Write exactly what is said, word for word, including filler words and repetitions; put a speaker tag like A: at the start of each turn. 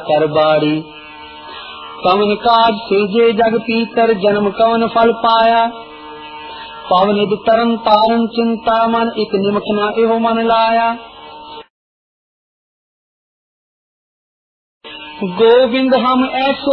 A: कर बाड़ी। कवन काज से जे जग पीतर जन्म कवन फल पाया। पवनिध तरन तारन चिंता मन एक निमख न एहो मन लाया। गोविंद हम ऐसो